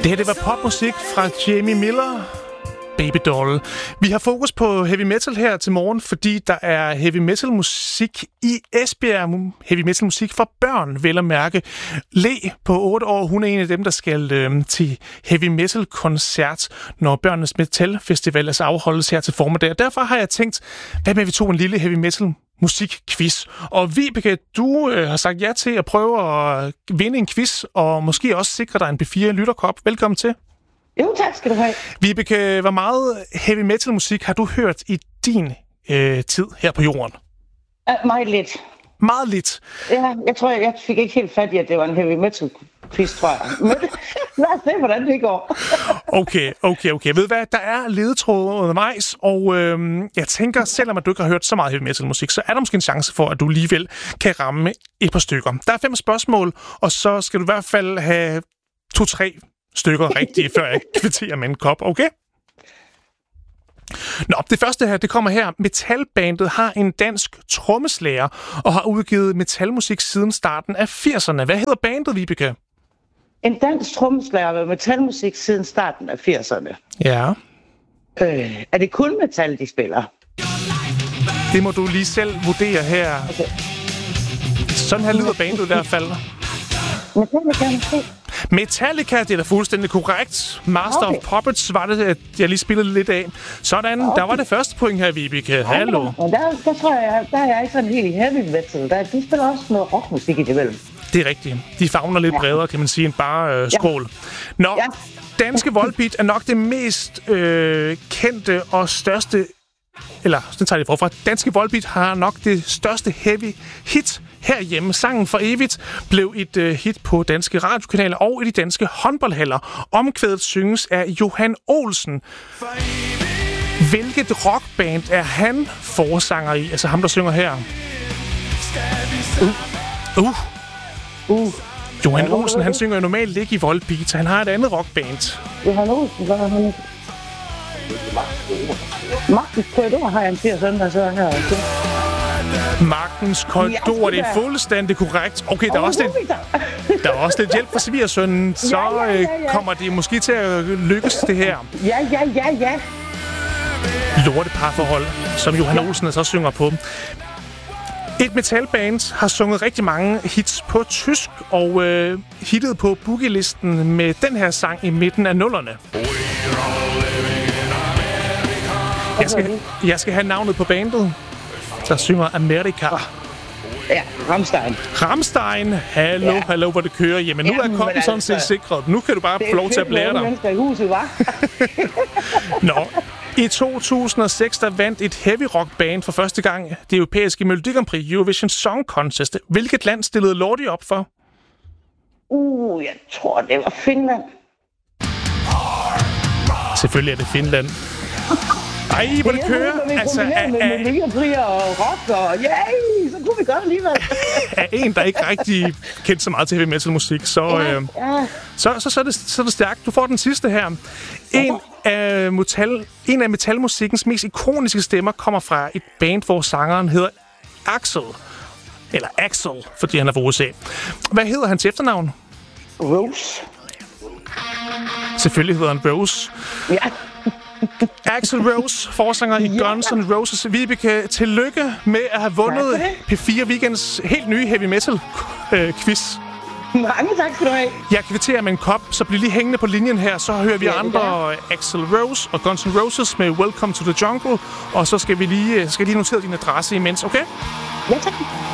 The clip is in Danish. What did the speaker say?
Det her, det var popmusik fra Jamie Miller, Baby Doll. Vi har fokus på heavy metal her til morgen, fordi der er heavy metal musik i Esbjerg. Heavy metal musik for børn, vel at mærke. Le på 8 år, hun er en af dem, der skal til heavy metal koncert, når Børnenes Metal Festival altså afholdes her til formiddag. Derfor har jeg tænkt, hvad med vi tog en lille heavy metal musikquiz. Og Vibeke, du har sagt ja til at prøve at vinde en quiz, og måske også sikre dig en P4-lytterkop. Velkommen til. Jo, tak skal du have. Vibeke, hvor meget heavy metal musik har du hørt i din tid her på jorden? Meget lidt. Meget lidt? Ja, jeg tror, jeg fik ikke helt fat i, at det var en heavy metal quiz, tror jeg. Men lad os se, hvordan det går. Okay. Ved du hvad, der er ledetråde undervejs, og jeg tænker, selvom at du ikke har hørt så meget heavy metal musik, så er der måske en chance for, at du alligevel kan ramme et par stykker. Der er 5 spørgsmål, og så skal du i hvert fald have 2-3 stykker rigtige, før jeg kvitterer med en kop, okay? Nå, det første her, det kommer her. Metalbandet har en dansk trommeslager og har udgivet metalmusik siden starten af 80'erne. Hvad hedder bandet, Vibeke? En dansk trommeslager med metalmusik siden starten af 80'erne. Ja. Er det kun metal, de spiller? Det må du lige selv vurdere her. Okay. Sådan her lyder bandet i hvert fald. Metallica, det er da fuldstændig korrekt. Master of Puppets var det, jeg lige spillede lidt af. Sådan, der var det første point her, Vibeke. Hallo. Der tror jeg, der er jeg ikke sådan helt heavy metal. De spiller også noget rockmusik i det vel. Det er rigtigt. De favner lidt bredere, kan man sige, end bare skål. Nå, Danske Volbeat er nok det mest kendte og største... Eller, den tager jeg forfra. Danske Volbeat har nok det største heavy hit herhjemme. Sangen For Evigt blev et hit på danske radiokanaler og i de danske håndboldhaller. Omkvædet synges af Johan Olsen. Hvilket rockband er han forsanger i? Altså ham, der synger her. Johan Olsen, han synger jo normalt ikke i Volbeat, så han har et andet rockband. Johan Olsen, hvad er han? Magtens Korridor har jeg en 4 sønner, så her. Magtens Korridor, det er fuldstændig korrekt. Okay, der er også lidt hjælp fra svigersønnen, så kommer det måske til at lykkes det her. Ja. Lorteparforhold, som Johan Olsen så synger på. Et metalband har sunget rigtig mange hits på tysk, og hittet på boogie-listen med den her sang i midten af 00'erne. Jeg skal have navnet på bandet, der synger America. Ja, Rammstein. Rammstein, hallo, hvor det kører. Jamen, nu er koppen sådan set sikret. Nu kan du bare få lov til at blære dig. Det er i huset, hva'? Nå, i 2006, der vandt et heavy rock band for første gang det europæiske Melodi Grand Prix Eurovision Song Contest. Hvilket land stillede Lordi op for? Jeg tror, det var Finland. Selvfølgelig er det Finland. Ej, hvor det kører. Altså, med og rock og så kunne vi godt alligevel. Er en, der ikke rigtig kendt så meget til heavy metal musik, så er det stærkt. Du får den sidste her. En af metalmusikkens mest ikoniske stemmer kommer fra et band, hvor sangeren hedder Axel. Eller Axel, fordi han er fra USA. Hvad hedder hans efternavn? Rose. Selvfølgelig hedder han Rose. Ja. Axl Rose, forsanger i Guns N' Roses. Vibeke, tillykke med at have vundet P4 Weekends helt nye heavy metal quiz. Mange tak skal du have. Jeg kvitterer med en kop, så bliv lige hængende på linjen her. Så hører vi andre Axl Rose og Guns N' Roses med Welcome to the Jungle. Og så skal vi lige notere din adresse imens, okay? Ja, tak.